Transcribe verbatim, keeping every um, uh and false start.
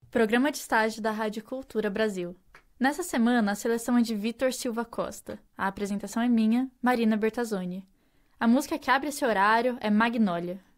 Programa de estágio da Rádio Cultura Brasil. Nessa semana, a seleção é de Vitor Silva Costa. A apresentação é minha, Marina Bertazzoni. A música que abre esse horário é Magnólia.